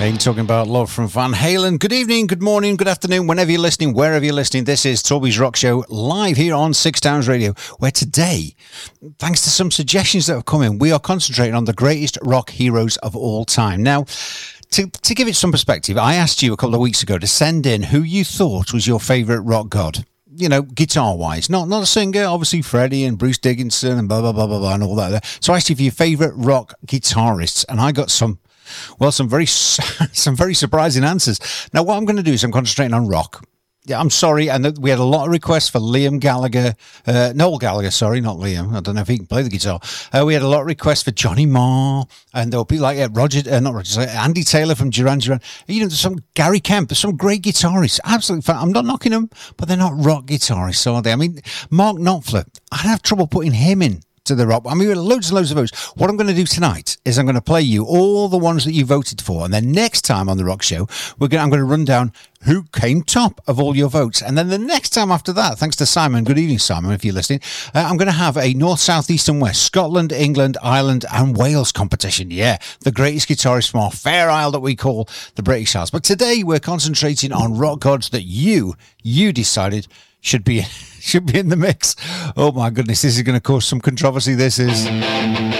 Ain't talking about love from Van Halen. Good evening, good morning, good afternoon, whenever you're listening, wherever you're listening. This is Toby's Rock Show live here on Six Towns Radio, where today, thanks to some suggestions that have come in, we are concentrating on the greatest rock heroes of all time. Now, to give it some perspective, I asked you a couple of weeks ago to send in who you thought was your favourite rock god. You know, guitar-wise, not a singer, obviously Freddie and Bruce Dickinson and blah, blah, blah, blah, blah, and all that. So I asked you for your favourite rock guitarists, and I got some very surprising answers. Now, what I'm going to do is I'm concentrating on rock. Yeah, I'm sorry, and we had a lot of requests for Noel Gallagher, sorry, not Liam. I don't know if he can play the guitar. We had a lot of requests for Johnny Marr, and there'll be like Andy Taylor from Duran Duran. You know, there's some Gary Kemp, there's some great guitarists. Absolutely fun. I'm not knocking them, but they're not rock guitarists, are they? I mean, Mark Knopfler, I'd have trouble putting him in to the rock. I mean, loads and loads of votes. What I'm going to do tonight is I'm going to play you all the ones that you voted for, and then next time on the Rock Show, I'm going to run down who came top of all your votes, and then the next time after that, thanks to Simon, good evening Simon if you're listening, I'm going to have a North, South, East and West, Scotland, England, Ireland and Wales competition. Yeah, the greatest guitarist from our fair isle that we call the British Isles. But today we're concentrating on rock gods that you decided should be in the mix. Oh my goodness, this is going to cause some controversy. This is